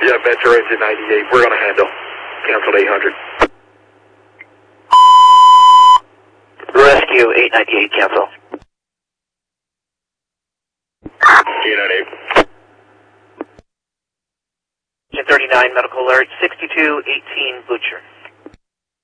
Yeah, Metro engine 98. We're going to handle. Canceled 800. Rescue 898, cancel. 898. Engine 39, medical alert, 6218 Butcher.